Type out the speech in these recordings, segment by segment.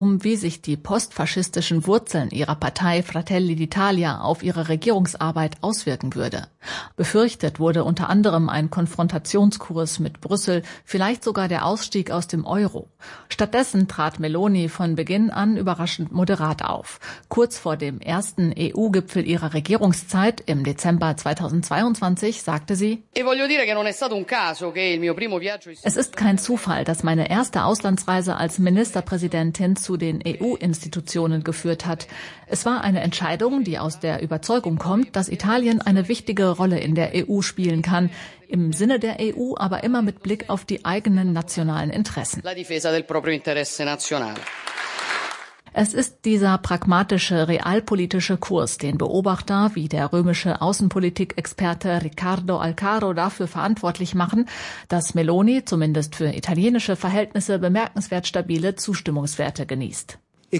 wie sich die postfaschistischen Wurzeln ihrer Partei Fratelli d'Italia auf ihre Regierungsarbeit auswirken würde. Befürchtet wurde unter anderem ein Konfrontationskurs mit Brüssel, vielleicht sogar der Ausstieg aus dem Euro. Stattdessen trat Meloni von Beginn an überraschend moderat auf. Kurz vor dem ersten EU-Gipfel ihrer Regierungszeit im Dezember 2022 sagte sie: Es ist kein Zufall, dass meine erste Auslandsreise als Ministerpräsidentin zu den EU-Institutionen geführt hat. Es war eine Entscheidung, die aus der Überzeugung kommt, dass Italien eine wichtige Rolle in der EU spielen kann, im Sinne der EU, aber immer mit Blick auf die eigenen nationalen Interessen. Es ist dieser pragmatische, realpolitische Kurs, den Beobachter wie der römische Außenpolitikexperte Riccardo Alcaro dafür verantwortlich machen, dass Meloni zumindest für italienische Verhältnisse bemerkenswert stabile Zustimmungswerte genießt.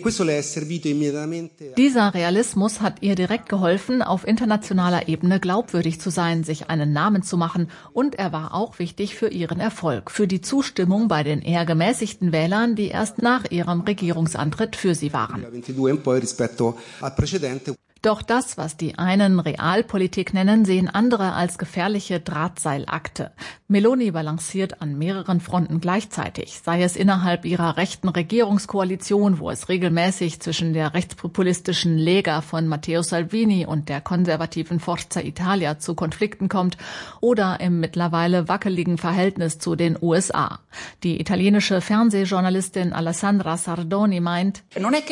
Dieser Realismus hat ihr direkt geholfen, auf internationaler Ebene glaubwürdig zu sein, sich einen Namen zu machen, und er war auch wichtig für ihren Erfolg, für die Zustimmung bei den eher gemäßigten Wählern, die erst nach ihrem Regierungsantritt für sie waren. Doch das, was die einen Realpolitik nennen, sehen andere als gefährliche Drahtseilakte. Meloni balanciert an mehreren Fronten gleichzeitig, sei es innerhalb ihrer rechten Regierungskoalition, wo es regelmäßig zwischen der rechtspopulistischen Lega von Matteo Salvini und der konservativen Forza Italia zu Konflikten kommt, oder im mittlerweile wackeligen Verhältnis zu den USA. Die italienische Fernsehjournalistin Alessandra Sardoni meint: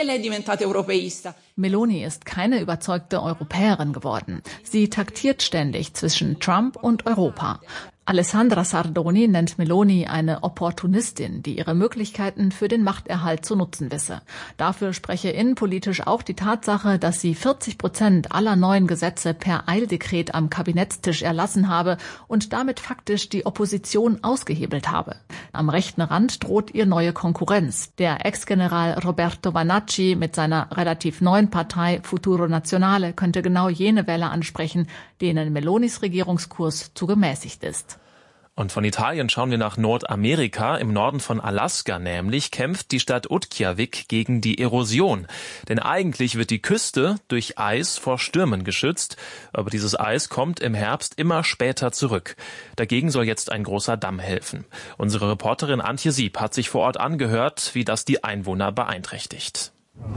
Meloni ist keine überzeugte Europäerin geworden. Sie taktiert ständig zwischen Trump und Europa. Alessandra Sardoni nennt Meloni eine Opportunistin, die ihre Möglichkeiten für den Machterhalt zu nutzen wisse. Dafür spreche innenpolitisch auch die Tatsache, dass sie 40% aller neuen Gesetze per Eildekret am Kabinettstisch erlassen habe und damit faktisch die Opposition ausgehebelt habe. Am rechten Rand droht ihr neue Konkurrenz. Der Ex-General Roberto Vanacci mit seiner relativ neuen Partei Futuro Nazionale könnte genau jene Wähler ansprechen, denen Melonis Regierungskurs zu gemäßigt ist. Und von Italien schauen wir nach Nordamerika. Im Norden von Alaska nämlich kämpft die Stadt Utqiagvik gegen die Erosion. Denn eigentlich wird die Küste durch Eis vor Stürmen geschützt. Aber dieses Eis kommt im Herbst immer später zurück. Dagegen soll jetzt ein großer Damm helfen. Unsere Reporterin Antje Sieb hat sich vor Ort angehört, wie das die Einwohner beeinträchtigt.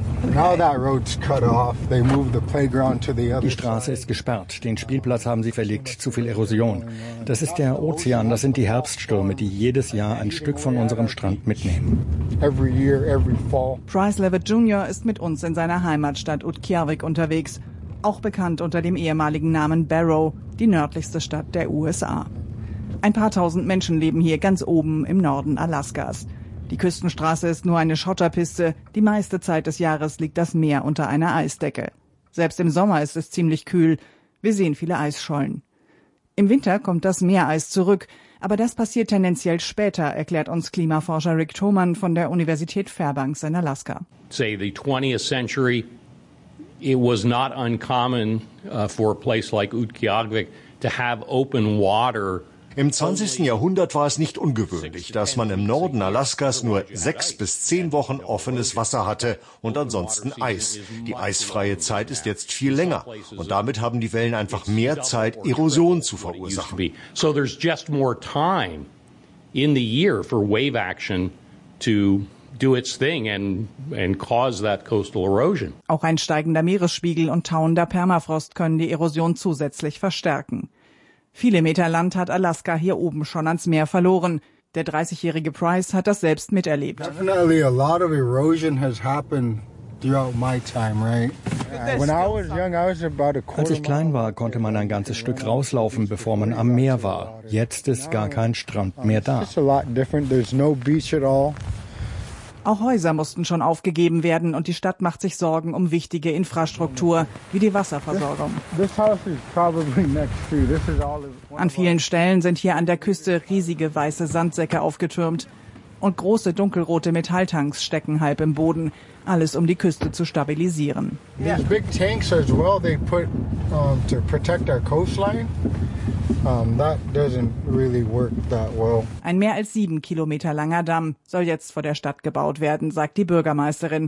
Die Straße ist gesperrt, den Spielplatz haben sie verlegt, zu viel Erosion. Das ist der Ozean, das sind die Herbststürme, die jedes Jahr ein Stück von unserem Strand mitnehmen. Bryce Levitt Jr. ist mit uns in seiner Heimatstadt Utqiagvik unterwegs, auch bekannt unter dem ehemaligen Namen Barrow, die nördlichste Stadt der USA. Ein paar tausend Menschen leben hier ganz oben im Norden Alaskas. Die Küstenstraße ist nur eine Schotterpiste. Die meiste Zeit des Jahres liegt das Meer unter einer Eisdecke. Selbst im Sommer ist es ziemlich kühl. Wir sehen viele Eisschollen. Im Winter kommt das Meereis zurück. Aber das passiert tendenziell später, erklärt uns Klimaforscher Rick Thoman von der Universität Fairbanks in Alaska. Say the 20th century, it was not uncommon for a place like Utqiagvik to have open water. Im 20. Jahrhundert war es nicht ungewöhnlich, dass man im Norden Alaskas nur 6 bis 10 Wochen offenes Wasser hatte und ansonsten Eis. Die eisfreie Zeit ist jetzt viel länger und damit haben die Wellen einfach mehr Zeit, Erosion zu verursachen. So there's just more time in the year for wave action to do its thing and cause that coastal erosion. Auch ein steigender Meeresspiegel und tauender Permafrost können die Erosion zusätzlich verstärken. Viele Meter Land hat Alaska hier oben schon ans Meer verloren. Der 30-jährige Price hat das selbst miterlebt. Definitely a lot of erosion has happened throughout my time, right? When I was young, I was about a quarter. Als ich klein war, konnte man ein ganzes Stück rauslaufen, bevor man am Meer war. Jetzt ist gar kein Strand mehr da. It's a lot different. There's no beach at all. Auch Häuser mussten schon aufgegeben werden und die Stadt macht sich Sorgen um wichtige Infrastruktur, wie die Wasserversorgung. An vielen Stellen sind hier an der Küste riesige weiße Sandsäcke aufgetürmt. Und große dunkelrote Metalltanks stecken halb im Boden. Alles, um die Küste zu stabilisieren. These big tanks as well, they put to protect our coastline. That doesn't really work that well. Ein mehr als 7 Kilometer langer Damm soll jetzt vor der Stadt gebaut werden, sagt die Bürgermeisterin.